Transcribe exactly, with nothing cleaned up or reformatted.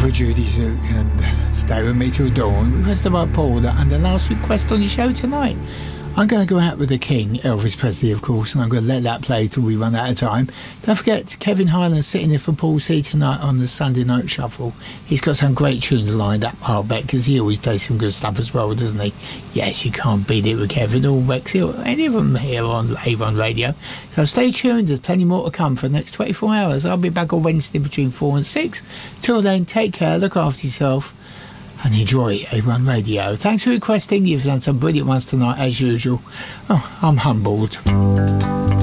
for Judy Zook and Stay With Me Till Dawn, requested by Paul, and the last request on the show tonight. I'm going to go out with the King, Elvis Presley of course, and I'm going to let that play till we run out of time. Don't forget Kevin Highland sitting in for Paul C tonight on the Sunday Night Shuffle. He's got some great tunes lined up, I'll bet, because he always plays some good stuff as well, doesn't he? Yes, you can't beat it with Kevin or Rex Hill, any of them here on Avon Radio. So stay tuned, there's plenty more to come for the next twenty-four hours. I'll be back on Wednesday between four and six. Till then, take care, look after yourself, and enjoy A one Radio. Thanks for requesting. You've done some brilliant ones tonight as usual. Oh, I'm humbled.